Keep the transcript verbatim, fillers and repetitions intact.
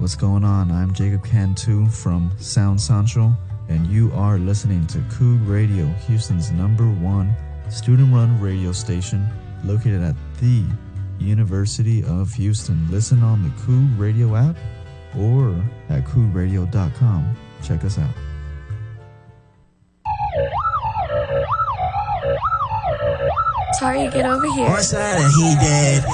What's going on? I'm Jacob Cantu from Sound Central, and you are listening to Coog Radio, Houston's number one student-run radio station located at the University of Houston. Listen on the Coog Radio app or at coog radio dot com. Check us out. Sorry, get over here. One side and he dead.